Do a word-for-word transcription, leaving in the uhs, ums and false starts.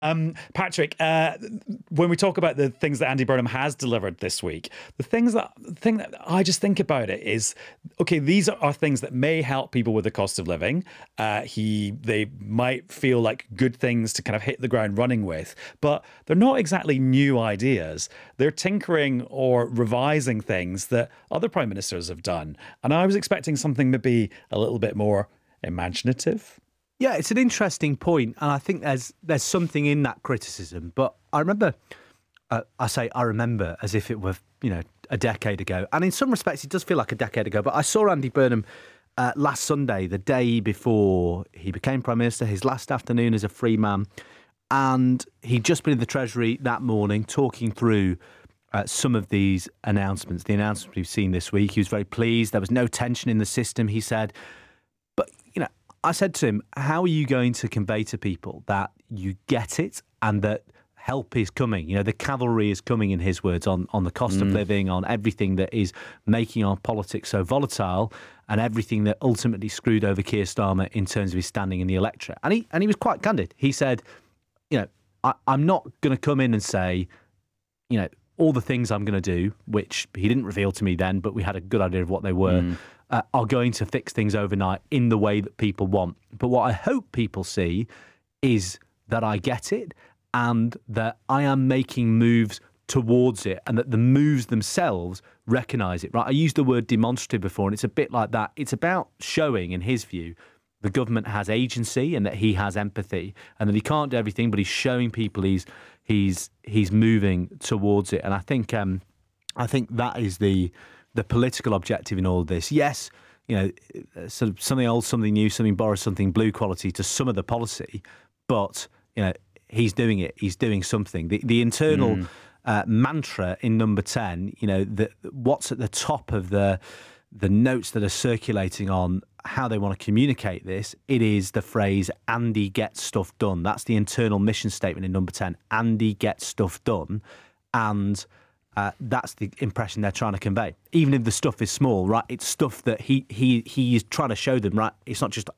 Um, Patrick, uh, when we talk about the things that Andy Burnham has delivered this week, the things that the thing that I just think about it is, okay, these are, are things that may help people with the cost of living. Uh, he, they might feel like good things to kind of hit the ground running with, but they're not exactly new ideas. They're tinkering or revising things that other prime ministers have done, and I was expecting something maybe a little bit more imaginative. Yeah, it's an interesting point, and I think there's there's something in that criticism. But I remember, uh, I say I remember as if it were, you know, a decade ago, and in some respects it does feel like a decade ago. But I saw Andy Burnham uh, last Sunday, the day before he became Prime Minister, his last afternoon as a free man, and he'd just been in the Treasury that morning talking through uh, some of these announcements, the announcements we've seen this week. He was very pleased. There was no tension in the system, he said. But, you know, I said to him, how are you going to convey to people that you get it and that help is coming? You know, the cavalry is coming, in his words, on, on the cost mm. of living, on everything that is making our politics so volatile and everything that ultimately screwed over Keir Starmer in terms of his standing in the electorate. And he, and he was quite candid. He said, you know, I, I'm not going to come in and say, you know, all the things I'm going to do, which he didn't reveal to me then, but we had a good idea of what they were, mm. uh, are going to fix things overnight in the way that people want. But what I hope people see is that I get it and that I am making moves towards it and that the moves themselves recognise it. Right? I used the word demonstrative before, and it's a bit like that. It's about showing, in his view, the government has agency and that he has empathy and that he can't do everything, but he's showing people he's he's he's moving towards it. And I think um, I think that is the the political objective in all of this. Yes, you know, sort of something old, something new, something borrowed, something blue quality to some of the policy, but you know, he's doing it. He's doing something. The the internal mm. uh, mantra in number ten, you know, the, what's at the top of the the notes that are circulating on how they want to communicate this, it is the phrase, Andy gets stuff done. That's the internal mission statement in number ten. Andy gets stuff done. And uh, that's the impression they're trying to convey. Even if the stuff is small, right? It's stuff that he he he is trying to show them, right? It's not just